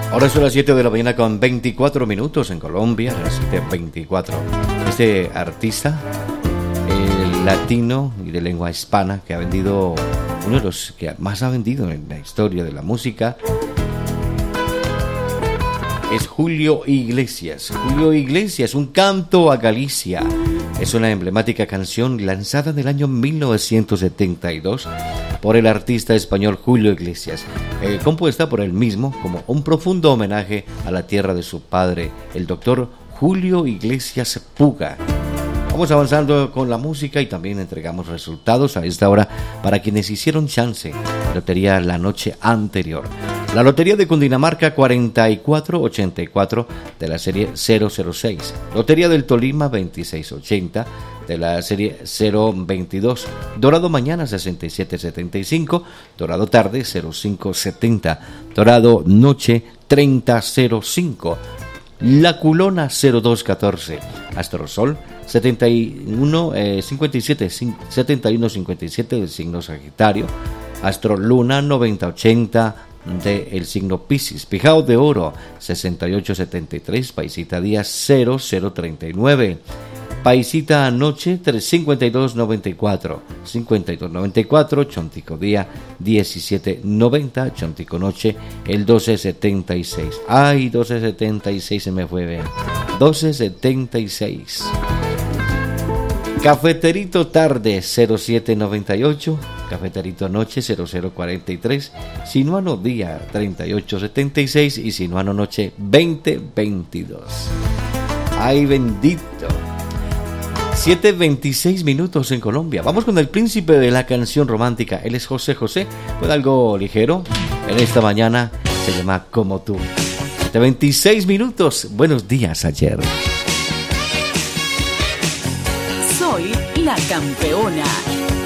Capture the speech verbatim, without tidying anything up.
Ahora son las siete de la mañana con veinticuatro minutos en Colombia, las siete veinticuatro. Este artista eh, latino y de lengua hispana que ha vendido, uno de los que más ha vendido en la historia de la música, es Julio Iglesias. Julio Iglesias, un canto a Galicia. Es una emblemática canción lanzada en el año mil novecientos setenta y dos por el artista español Julio Iglesias, eh, compuesta por él mismo como un profundo homenaje a la tierra de su padre, el doctor Julio Iglesias Puga. Vamos avanzando con la música y también entregamos resultados a esta hora para quienes hicieron chance. Lotería la noche anterior. La Lotería de Cundinamarca cuarenta y cuatro ochenta y cuatro de la serie cero cero seis. Lotería del Tolima veintiséis ochenta de la serie cero veintidós. Dorado Mañana sesenta y siete setenta y cinco. Dorado Tarde cero cinco setenta. Dorado Noche treinta cero cinco. La Culona cero dos catorce. Astrosol setenta y uno cincuenta y siete setenta y uno cincuenta y siete del signo Sagitario. Astroluna noventa ochenta del signo Piscis. Pijao de Oro sesenta y ocho setenta y tres. Paisita Día cero cero treinta y nueve. Paisita Noche cincuenta y dos noventa y cuatro. cincuenta y dos noventa y cuatro. Chontico Día diecisiete noventa. Chontico Noche el doce setenta y seis. Ay, doce setenta y seis se me fue, vean. doce setenta y seis. Cafeterito Tarde cero siete noventa y ocho. Cafeterito Noche cero cero cuarenta y tres. Sinuano Día treinta y ocho setenta y seis. Y Sinuano Noche veinte veintidós. Ay, bendito. siete veintiséis minutos en Colombia. Vamos con el príncipe de la canción romántica. Él es José José. Fue algo ligero. En esta mañana se llama Como Tú. siete veintiséis minutos. Buenos días, ayer. Soy la campeona.